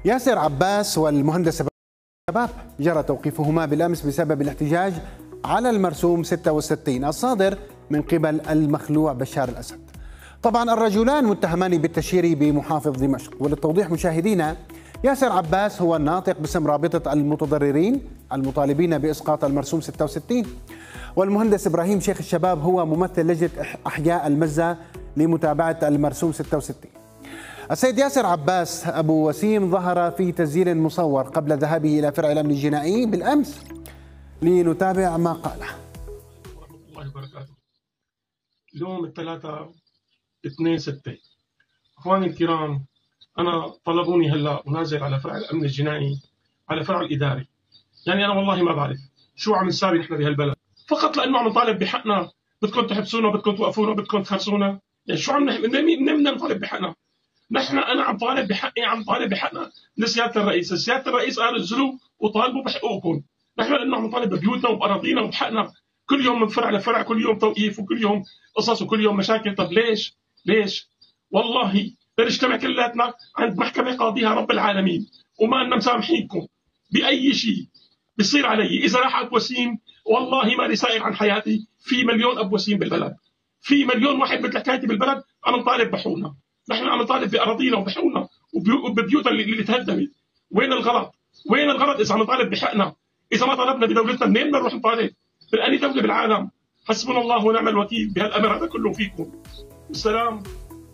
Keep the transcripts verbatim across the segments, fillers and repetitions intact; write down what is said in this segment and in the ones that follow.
ياسر عباس والمهندس إبراهيم شباب جرى توقيفهما بالأمس بسبب الاحتجاج على المرسوم ستة وستين الصادر من قبل المخلوع بشار الأسد. طبعا الرجلان متهمان بالتشهير بمحافظ دمشق. وللتوضيح مشاهدينا، ياسر عباس هو الناطق باسم رابطة المتضررين المطالبين بإسقاط المرسوم ستة وستين، والمهندس إبراهيم شيخ الشباب هو ممثل لجنة أحياء المزة لمتابعة المرسوم ستة وستين. السيد ياسر عباس أبو وسيم ظهر في تسجيل مصور قبل ذهابه إلى فرع الأمن الجنائي بالأمس لنتابع ما قاله. ورحمة الله وبركاته. اليوم الثلاثاء اثنين ستة. أخواني الكرام، أنا طلبوني هلا ونازل على فرع الأمن الجنائي على فرع الإداري. يعني أنا والله ما بعرف شو عم نساوي نحن بهالبلد، فقط لأنه عم نطالب بحقنا بدكم تحبسونا، بدكم توقفونا، بدكم تخرسونا. يعني شو عم نحن بدنا نطالب بحقنا؟ نحن أنا عم طالب بحقي، عم طالب بحقنا لسيادة الرئيس. سيادة الرئيس قال انزلوا وطالبوا بحقوقكم. نحن لأنه عم نطالب ببيوتنا وبأراضينا وبحقنا، كل يوم من فرع لفرع، كل يوم توقيف وكل يوم قصص وكل يوم مشاكل. طب ليش؟ ليش؟ والله بنجتمع كلاتنا عند محكمة قاضيها رب العالمين وما لنا مسامحينكم بأي شيء بيصير علي. إذا راح أبو وسيم والله ما لي سائل عن حياتي. في مليون أبو وسيم بالبلد، في مليون واحد مثل حكايتي بالبلد عم نطالب بحقوقنا. نحن عم نطالب بأراضينا وبحقوقنا وببيوتنا اللي, اللي تهدمت. وين الغلط؟ وين الغلط إذا عم نطالب بحقنا؟ إذا ما طلبنا بدولتنا منين بدنا نروح نطالب؟ من أي دولة بالعالم؟ حسبنا الله ونعم الوكيل بهالأمر هذا كله فيكم. والسلام.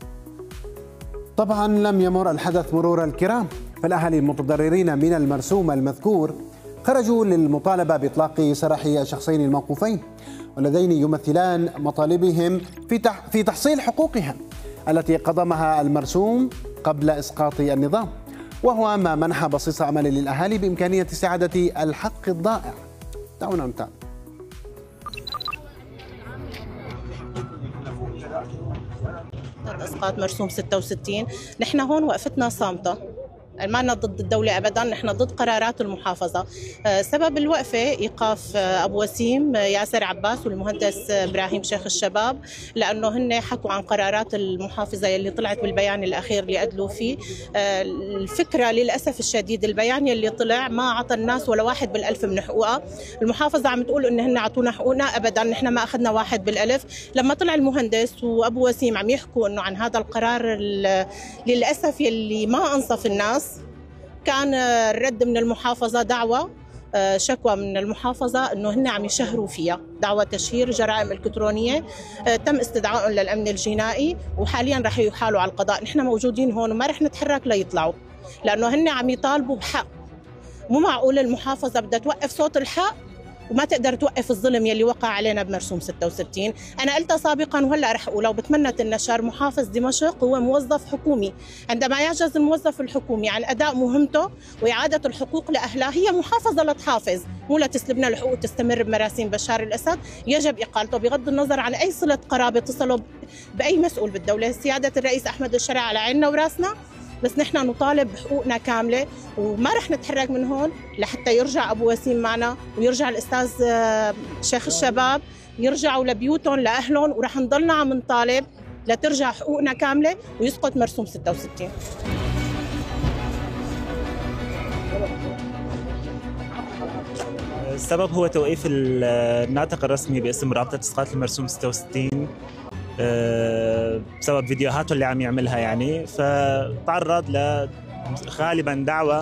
طبعا لم يمر الحدث مرور الكرام، فالأهالي المتضررين من المرسوم المذكور خرجوا للمطالبة بإطلاق سراح الشخصين الموقوفين، واللذين يمثلان مطالبهم في في تحصيل حقوقهم التي قضمها المرسوم قبل إسقاط النظام، وهو ما منح بصيص أمل للأهالي بإمكانية استعادة الحق الضائع. دعونا نتابع. اسقاط مرسوم ستة وستين، نحن هون وقفتنا صامته، ما لنا ضد الدولة أبدا، نحن ضد قرارات المحافظة. سبب الوقفة إيقاف أبو وسيم ياسر عباس والمهندس إبراهيم شيخ الشباب، لأنه هن حكوا عن قرارات المحافظة اللي طلعت بالبيان الأخير اللي أدلوا فيه. الفكرة للأسف الشديد البيان اللي طلع ما عطى الناس ولا واحد بالألف من حقوقها. المحافظة عم تقول إن هن عطونا حقوقنا، أبدا نحن ما أخذنا واحد بالألف. لما طلع المهندس وأبو وسيم عم يحكوا إنه عن هذا القرار للأسف يلي ما أنصف الناس، كان الرد من المحافظة دعوة شكوى من المحافظة أنه هن عم يشهروا فيها، دعوة تشهير جرائم إلكترونية. تم استدعائهم للأمن الجنائي وحاليا رح يحالوا على القضاء. نحن موجودين هون وما رح نتحرك ليطلعوا، لأنه هن عم يطالبوا بحق. مو معقول المحافظة بدها توقف صوت الحق وما تقدر توقف الظلم يلي وقع علينا بمرسوم ستة وستين. أنا قلتها سابقا وهلا رح أقولها وبتمنى النشر: محافظ دمشق هو موظف حكومي. عندما يعجز الموظف الحكومي عن أداء مهمته وإعادة الحقوق لأهلها، هي محافظة لتحافظ مو لتسلبنا الحقوق وتستمر بمراسيم بشار الأسد، يجب إقالته بغض النظر عن أي صلة قرابة اتصلوا بأي مسؤول بالدولة. سيادة الرئيس أحمد الشرع على عيننا وراسنا، بس نحن نطالب بحقوقنا كاملة وما رح نتحرك من هون لحتى يرجع أبو وسيم معنا ويرجع الأستاذ شيخ الشباب، يرجعوا لبيوتهم لأهلهم، ورح نضلنا عم نطالب لترجع حقوقنا كاملة ويسقط مرسوم ستة وستين. السبب هو توقيف الناطق الرسمي باسم رابطة إسقاط المرسوم ستة وستين بسبب فيديوهاته اللي عم يعملها، يعني فتعرض ل غالبا دعوة